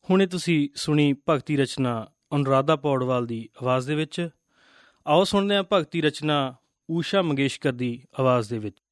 ਹੁਣੇ ਤੁਸੀਂ ਸੁਣੀ ਭਗਤੀ ਰਚਨਾ ਅਨੁਰਾਧਾ ਪੌਡਵਾਲ ਦੀ ਆਵਾਜ਼ ਦੇ ਵਿੱਚ। ਆਓ ਸੁਣਦੇ ਹਾਂ ਭਗਤੀ ਰਚਨਾ ਊਸ਼ਾ ਮੰਗੇਸ਼ਕਰ ਦੀ ਆਵਾਜ਼ ਦੇ ਵਿੱਚ।